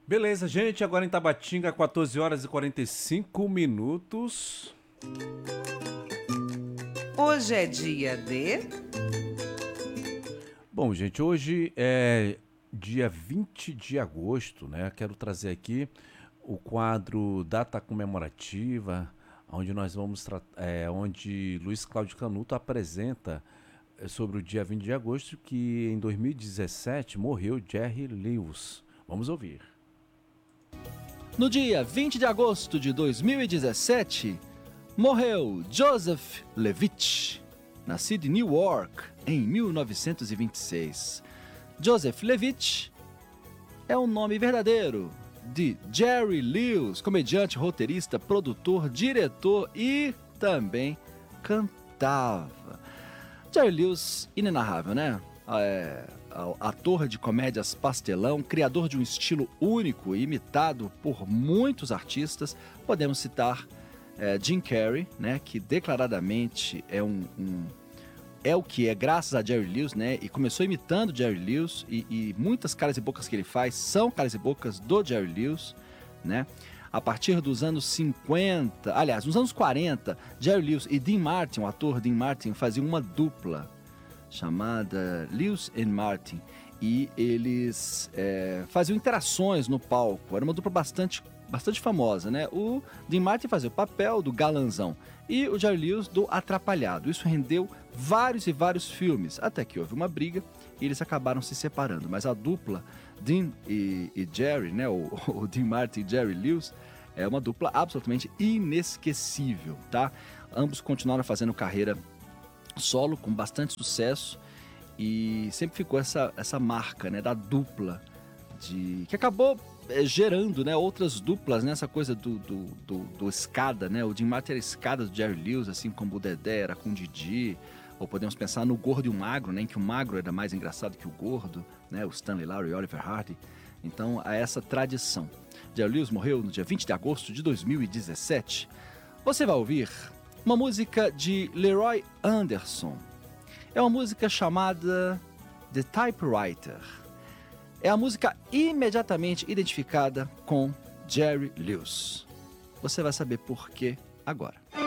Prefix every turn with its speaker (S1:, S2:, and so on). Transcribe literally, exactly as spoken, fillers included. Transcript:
S1: Beleza, gente, agora em Tabatinga, quatorze horas e quarenta e cinco minutos.
S2: Hoje é dia de...
S1: Bom, gente, hoje é dia vinte de agosto, né? Quero trazer aqui o quadro Data Comemorativa, onde nós vamos é, onde Luiz Cláudio Canuto apresenta sobre o dia vinte de agosto, que em dois mil e dezessete morreu Jerry Lewis. Vamos ouvir.
S3: No dia vinte de agosto de dois mil e dezessete, morreu Joseph Levitt, nascido em Newark em mil novecentos e vinte e seis. Joseph Levitt é o nome verdadeiro de Jerry Lewis, comediante, roteirista, produtor, diretor e também cantava. Jerry Lewis, inenarrável, né? É, ator de comédias pastelão, criador de um estilo único e imitado por muitos artistas. Podemos citar é, Jim Carrey, né, que declaradamente é um, um é o que é graças a Jerry Lewis, né, e começou imitando Jerry Lewis, e, e muitas caras e bocas que ele faz são caras e bocas do Jerry Lewis, né? A partir dos anos cinquenta, aliás, nos anos quarenta, Jerry Lewis e Dean Martin, o ator Dean Martin, faziam uma dupla chamada Lewis and Martin, e eles é, faziam interações no palco. Era uma dupla bastante, bastante famosa, né? O Dean Martin fazia o papel do galanzão e o Jerry Lewis do atrapalhado. Isso rendeu vários e vários filmes, até que houve uma briga e eles acabaram se separando. Mas a dupla Dean e, e Jerry, né? O, o Dean Martin e Jerry Lewis, é uma dupla absolutamente inesquecível, tá? Ambos continuaram fazendo carreira solo com bastante sucesso, e sempre ficou essa, essa marca, né, da dupla, de, que acabou é, gerando, né, outras duplas, né, essa coisa do, do, do, do escada, né? O Dean Martin era escada do Jerry Lewis, assim como o Dedé era com o Didi, ou podemos pensar no Gordo e o Magro, né, em que o Magro era mais engraçado que o Gordo, né, o Stanley Lauer e Oliver Hardy. Então há essa tradição. Jerry Lewis morreu no dia vinte de agosto de dois mil e dezessete. Você vai ouvir uma música de Leroy Anderson. É uma música chamada The Typewriter. É a música imediatamente identificada com Jerry Lewis. Você vai saber por quê agora.